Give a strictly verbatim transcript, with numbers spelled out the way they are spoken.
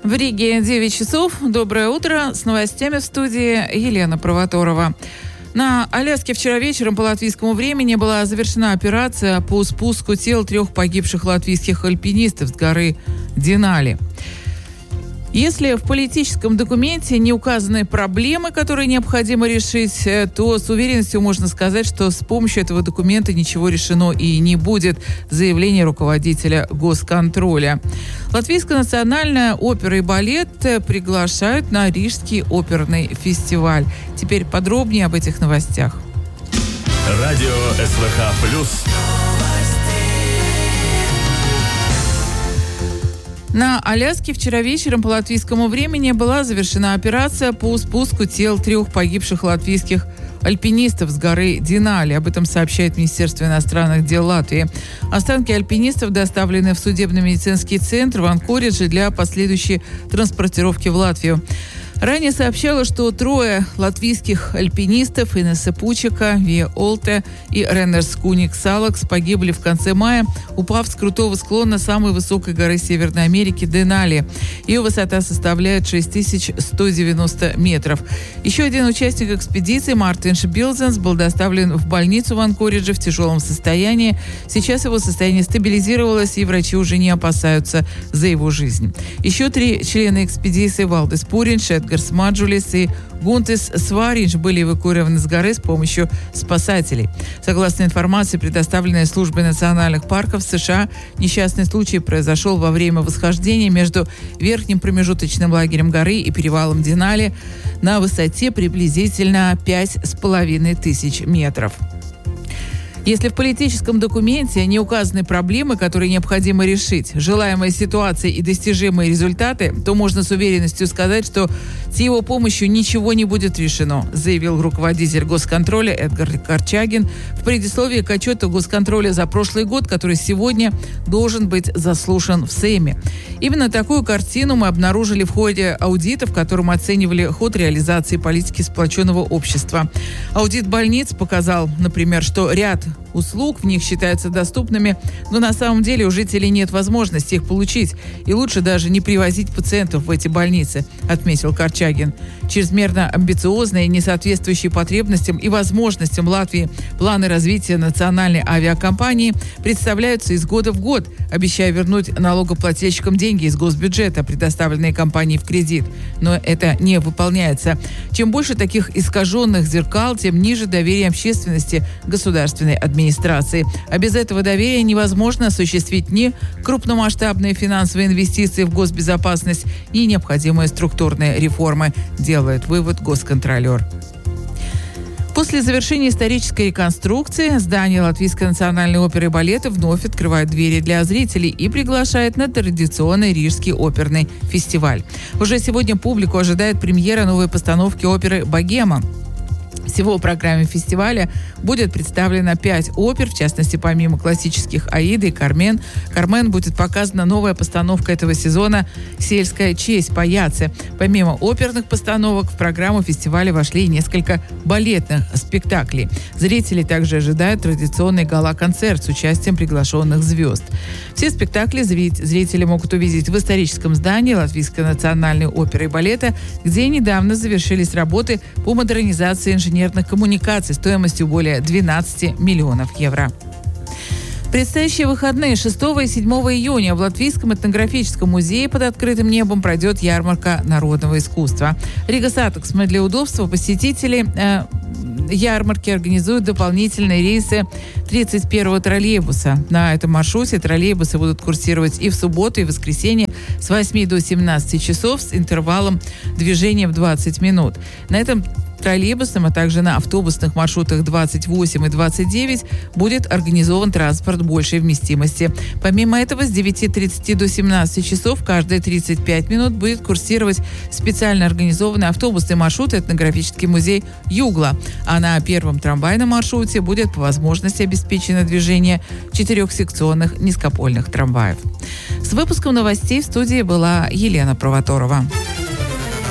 В Риге девять часов. Доброе утро. С новостями в студии Елена Провоторова. На Аляске вчера вечером по латвийскому времени была завершена операция по спуску тел трех погибших латвийских альпинистов с горы Денали. Если в политическом документе не указаны проблемы, которые необходимо решить, то с уверенностью можно сказать, что с помощью этого документа ничего решено и не будет. Заявление руководителя госконтроля. Латвийская национальная опера и балет приглашают на Рижский оперный фестиваль. Теперь подробнее об этих новостях. Радио СВХ плюс. На Аляске вчера вечером по латвийскому времени была завершена операция по спуску тел трех погибших латвийских альпинистов с горы Денали. Об этом сообщает Министерство иностранных дел Латвии. Останки альпинистов доставлены в судебно-медицинский центр в Анкоридже для последующей транспортировки в Латвию. Ранее сообщалось, что трое латвийских альпинистов Инесса Пучика, Вия Олте и Реннерс Куник Салакс погибли в конце мая, упав с крутого склона самой высокой горы Северной Америки Денали. Ее высота составляет шесть тысяч сто девяносто метров. Еще один участник экспедиции, Мартин Шбилзенс, был доставлен в больницу в Анкоридже в тяжелом состоянии. Сейчас его состояние стабилизировалось, и врачи уже не опасаются за его жизнь. Еще три члена экспедиции Валдис Пуринш, Эдгарс Маджулис и Гунтес Сваринч были эвакуированы с горы с помощью спасателей. Согласно информации, предоставленной службой национальных парков США, несчастный случай произошел во время восхождения между верхним промежуточным лагерем горы и перевалом Денали на высоте приблизительно пять с половиной тысяч метров. Если в политическом документе не указаны проблемы, которые необходимо решить, желаемая ситуация и достижимые результаты, то можно с уверенностью сказать, что с его помощью ничего не будет решено, заявил руководитель госконтроля Эдгар Корчагин в предисловии к отчету госконтроля за прошлый год, который сегодня должен быть заслушан в Сейме. Именно такую картину мы обнаружили в ходе аудита, в котором оценивали ход реализации политики сплоченного общества. Аудит больниц показал, например, что ряд услуг в них считаются доступными, но на самом деле у жителей нет возможности их получить, и лучше даже не привозить пациентов в эти больницы, отметил Корчагин. Чрезмерно амбициозные, не соответствующие потребностям и возможностям Латвии планы развития национальной авиакомпании представляются из года в год, обещая вернуть налогоплательщикам деньги из госбюджета, предоставленные компанией в кредит. Но это не выполняется. Чем больше таких искаженных зеркал, тем ниже доверие общественности к государственной администрации. А без этого доверия невозможно осуществить ни крупномасштабные финансовые инвестиции в госбезопасность, ни необходимые структурные реформы, делает вывод госконтролер. После завершения исторической реконструкции здание Латвийской национальной оперы и балета вновь открывает двери для зрителей и приглашает на традиционный Рижский оперный фестиваль. Уже сегодня публику ожидает премьера новой постановки оперы «Богема». Всего в программе фестиваля будет представлено пять опер, в частности, помимо классических «Аиды» и «Кармен», «Кармен» будет показана новая постановка этого сезона «Сельская честь» Паяцци. Помимо оперных постановок в программу фестиваля вошли и несколько балетных спектаклей. Зрители также ожидают традиционный гала-концерт с участием приглашенных звезд. Все спектакли зрители могут увидеть в историческом здании Латвийской национальной оперы и балета, где недавно завершились работы по модернизации инженерных коммуникаций стоимостью более двенадцати миллионов евро. В предстоящие выходные шестого и седьмого июня в Латвийском этнографическом музее под открытым небом пройдет ярмарка народного искусства. Рига Сатекс для удобства посетителей э, ярмарки организуют дополнительные рейсы тридцать первого троллейбуса. На этом маршруте троллейбусы будут курсировать и в субботу, и в воскресенье с восьми до семнадцати часов с интервалом движения в двадцать минут. На этом троллейбусом, а также на автобусных маршрутах двадцать восемь и двадцать девять будет организован транспорт большей вместимости. Помимо этого, с девяти тридцати до семнадцати часов каждые тридцать пять минут будет курсировать специально организованный автобусный маршрут этнографический музей Югла. А на первом трамвайном маршруте будет по возможности обеспечено движение четырехсекционных низкопольных трамваев. С выпуском новостей в студии была Елена Провоторова.